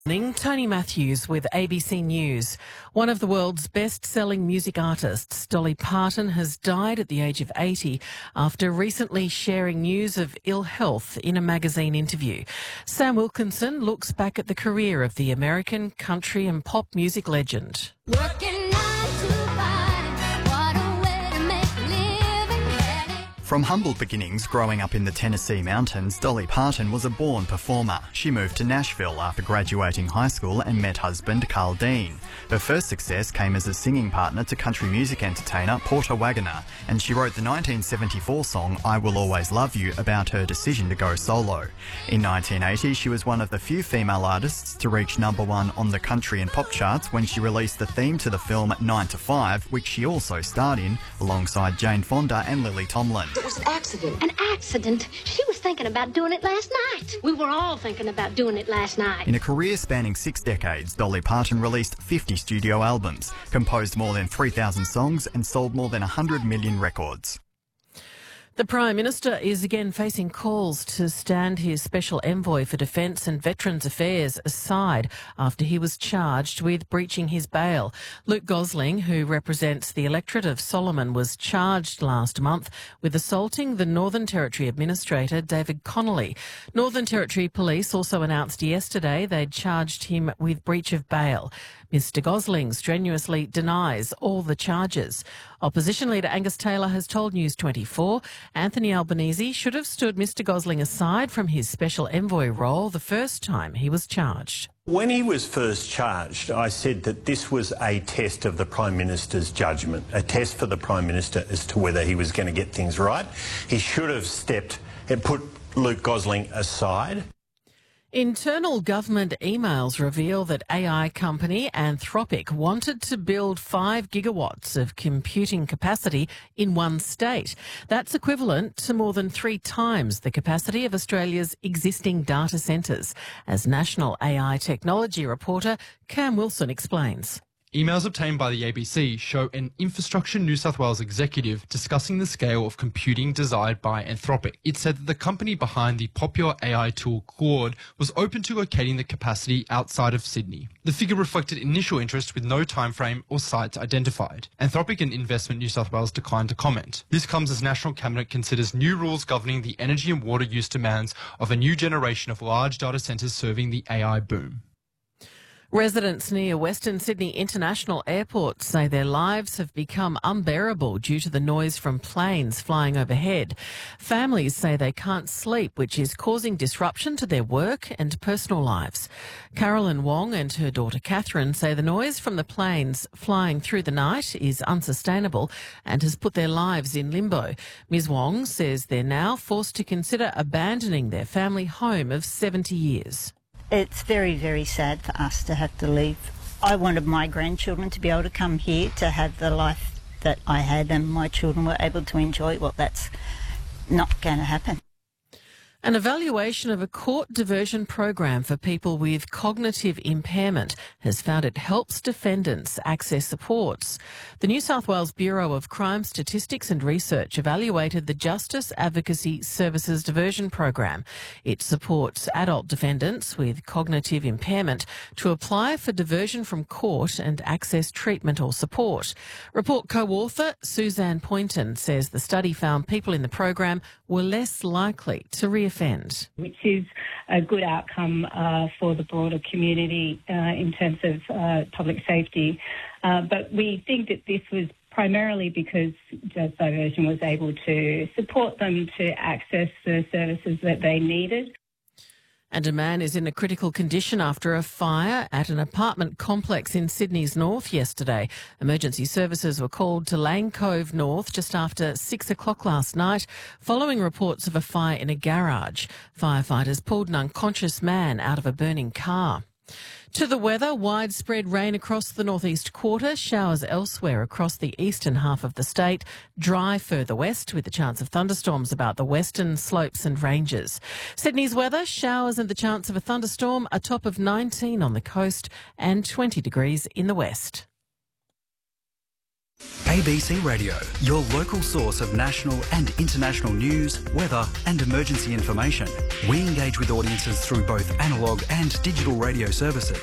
Morning, Tony Matthews with ABC News. One of the world's best-selling music artists, Dolly Parton, has died at the age of 80 after recently sharing news of ill health in a magazine interview. Sam Wilkinson looks back at the career of the American country and pop music legend. From humble beginnings growing up in the Tennessee mountains, Dolly Parton was a born performer. She moved to Nashville after graduating high school and met husband Carl Dean. Her first success came as a singing partner to country music entertainer Porter Wagoner, and she wrote the 1974 song I Will Always Love You about her decision to go solo. In 1980, she was one of the few female artists to reach #1 on the country and pop charts when she released the theme to the film 9 to 5, which she also starred in alongside Jane Fonda and Lily Tomlin. It was an accident. An accident? She was thinking about doing it last night. We were all thinking about doing it last night. In a career spanning 6 decades, Dolly Parton released 50 studio albums, composed more than 3,000 songs and sold more than 100 million records. The Prime Minister is again facing calls to stand his Special Envoy for Defence and Veterans Affairs aside after he was charged with breaching his bail. Luke Gosling, who represents the electorate of Solomon, was charged last month with assaulting the Northern Territory Administrator, David Connolly. Northern Territory Police also announced yesterday they'd charged him with breach of bail. Mr Gosling strenuously denies all the charges. Opposition leader Angus Taylor has told News 24 Anthony Albanese should have stood Mr Gosling aside from his Special Envoy role the first time he was charged. When he was first charged, I said that this was a test of the Prime Minister's judgment, a test for the Prime Minister as to whether he was going to get things right. He should have stepped and put Luke Gosling aside. Internal government emails reveal that AI company Anthropic wanted to build 5 gigawatts of computing capacity in one state. That's equivalent to more than 3 times the capacity of Australia's existing data centres, as National AI Technology reporter Cam Wilson explains. Emails obtained by the ABC show an Infrastructure New South Wales executive discussing the scale of computing desired by Anthropic. It said that the company behind the popular AI tool Claude was open to locating the capacity outside of Sydney. The figure reflected initial interest with no timeframe or sites identified. Anthropic and Investment New South Wales declined to comment. This comes as National Cabinet considers new rules governing the energy and water use demands of a new generation of large data centres serving the AI boom. Residents near Western Sydney International Airport say their lives have become unbearable due to the noise from planes flying overhead. Families say they can't sleep, which is causing disruption to their work and personal lives. Carolyn Wong and her daughter Catherine say the noise from the planes flying through the night is unsustainable and has put their lives in limbo. Ms Wong says they're now forced to consider abandoning their family home of 70 years. It's very, very sad for us to have to leave. I wanted my grandchildren to be able to come here to have the life that I had, and my children were able to enjoy it. Well, that's not going to happen. An evaluation of a court diversion program for people with cognitive impairment has found it helps defendants access supports. The New South Wales Bureau of Crime Statistics and Research evaluated the Justice Advocacy Services Diversion Program. It supports adult defendants with cognitive impairment to apply for diversion from court and access treatment or support. Report co-author Suzanne Poynton says the study found people in the program were less likely to reoffend. Which is a good outcome for the broader community in terms of public safety. But we think that this was primarily because Justice Diversion was able to support them to access the services that they needed. And a man is in a critical condition after a fire at an apartment complex in Sydney's north yesterday. Emergency services were called to Lane Cove North just after 6 o'clock last night, following reports of a fire in a garage. Firefighters pulled an unconscious man out of a burning car. To the weather, widespread rain across the northeast quarter, showers elsewhere across the eastern half of the state, dry further west with the chance of thunderstorms about the western slopes and ranges. Sydney's weather, showers and the chance of a thunderstorm, a top of 19 on the coast and 20 degrees in the west. ABC Radio, your local source of national and international news, weather and emergency information. We engage with audiences through both analogue and digital radio services.